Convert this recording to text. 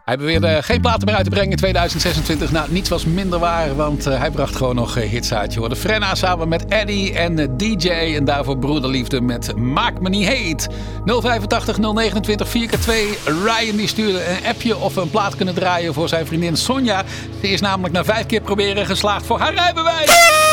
Hij beweerde geen platen meer uit te brengen in 2026. Nou, niets was minder waar, want hij bracht gewoon nog hits uit. Je hoorde Frenna samen met Eddie en DJ. En daarvoor Broederliefde met Maak Me Niet Heet. 085 029 4x2. Ryan die stuurde een appje of we een plaat kunnen draaien voor zijn vriendin Sonja. Ze is namelijk na 5 keer proberen geslaagd voor haar rijbewijs.